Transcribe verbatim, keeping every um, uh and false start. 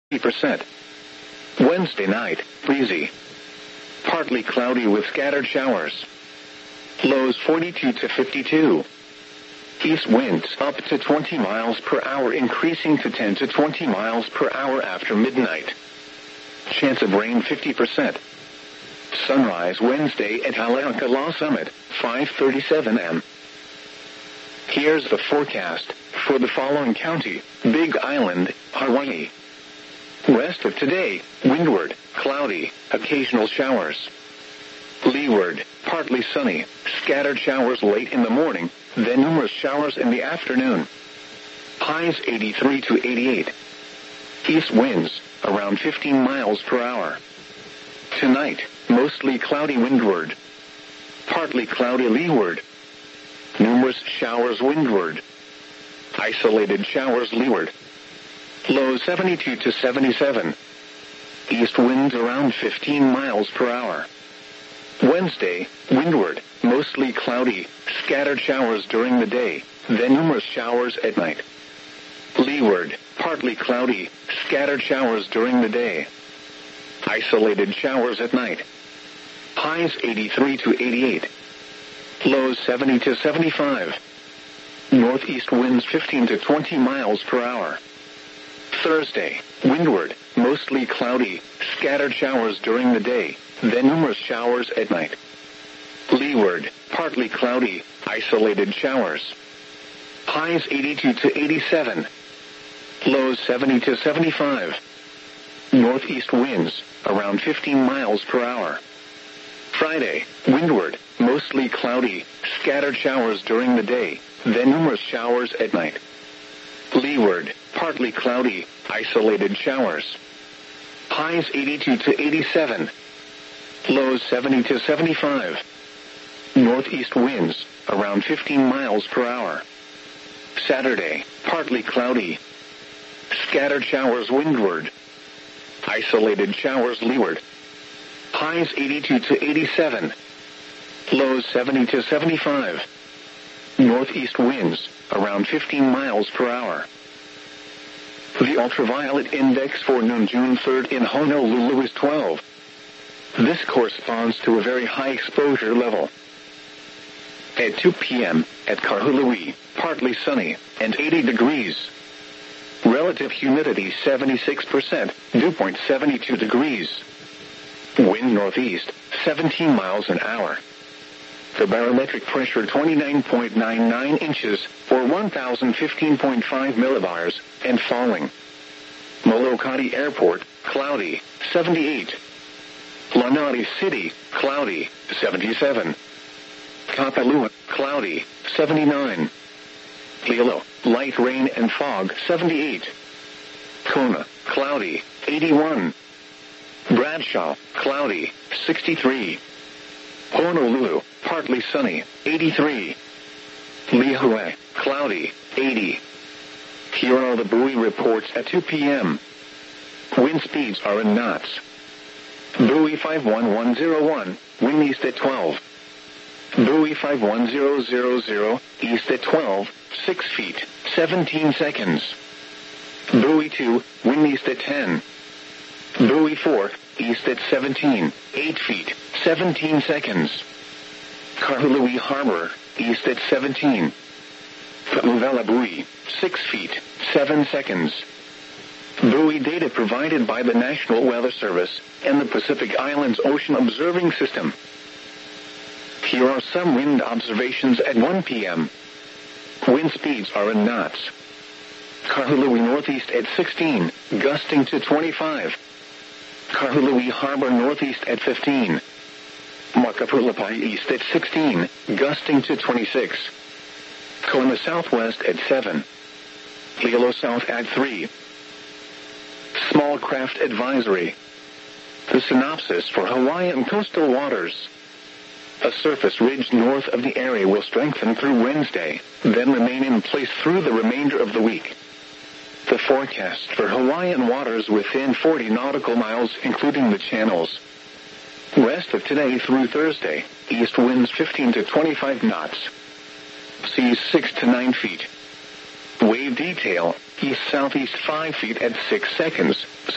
percent. Wednesday night, breezy. Partly cloudy with scattered showers. Lows forty-two to fifty-two. East winds up to twenty miles per hour, increasing to ten to twenty miles per hour after midnight. Chance of rain fifty percent. Sunrise Wednesday at Haleakala Summit, five thirty-seven a m Here's the forecast for the following county: Big Island, Hawaii. Rest of today, windward, cloudy, occasional showers. Leeward, partly sunny, scattered showers late in the morning, then numerous showers in the afternoon. Highs eighty-three to eighty-eight. East winds, around fifteen miles per hour. Tonight, mostly cloudy windward. Partly cloudy leeward. Numerous showers windward. Isolated showers leeward. Low seventy-two to seventy-seven. East winds around fifteen miles per hour. Wednesday, windward, mostly cloudy, scattered showers during the day, then numerous showers at night. Leeward, partly cloudy, scattered showers during the day. Isolated showers at night. Highs eighty-three to eighty-eight. Lows seventy to seventy-five. Northeast winds fifteen to twenty miles per hour. Thursday, windward, mostly cloudy, scattered showers during the day, then numerous showers at night. Leeward, partly cloudy, isolated showers. Highs eighty-two to eighty-seven. Lows seventy to seventy-five. Northeast winds, around fifteen miles per hour. Friday, windward, mostly cloudy, scattered showers during the day, then numerous showers at night. Leeward, partly cloudy, isolated showers. Highs eighty-two to eighty-seven. Lows seventy to seventy-five. Northeast winds, around fifteen miles per hour. Saturday, partly cloudy. Scattered showers windward. Isolated showers leeward. Highs eighty-two to eighty-seven. Lows seventy to seventy-five. Northeast winds, around fifteen miles per hour. The ultraviolet index for noon June third in Honolulu is twelve. This corresponds to a very high exposure level. At two p m, at Kahului, partly sunny, and eighty degrees. Relative humidity seventy-six percent, dew point seventy-two degrees. Wind northeast, seventeen miles an hour. The barometric pressure twenty-nine point nine nine inches, or one thousand fifteen point five millibars, and falling. Molokai Airport, cloudy, seventy-eight. Lanai City, cloudy, seventy-seven. Kapalua, cloudy, seventy-nine. Hilo, light rain and fog, seventy-eight. Kona, cloudy, eighty-one. Bradshaw, cloudy, sixty-three. Honolulu, partly sunny, eighty-three. Lihue, cloudy, eighty. Here are the buoy reports at two p m Wind speeds are in knots. Buoy five one one zero one, wind east at twelve. Buoy five one zero zero zero, east at twelve, six feet, seventeen seconds. Buoy two, wind east at ten. Buoy four, east at seventeen, eight feet, seventeen seconds. Kahului Harbor, east at seventeen. Pu'uvela buoy, six feet, seven seconds. Buoy data provided by the National Weather Service and the Pacific Islands Ocean Observing System. Here are some wind observations at one p m Wind speeds are in knots. Kahului northeast at sixteen, gusting to twenty-five. Kahului Harbor northeast at fifteen. Makapulapai east at sixteen, gusting to twenty-six. Kona southwest at seven. Hilo south at three. Small craft advisory. The synopsis for Hawaiian coastal waters. A surface ridge north of the area will strengthen through Wednesday, then remain in place through the remainder of the week. The forecast for Hawaiian waters within forty nautical miles, including the channels. Rest of today through Thursday, east winds fifteen to twenty-five knots. Seas six to nine feet. Wave detail, east-southeast five feet at six seconds.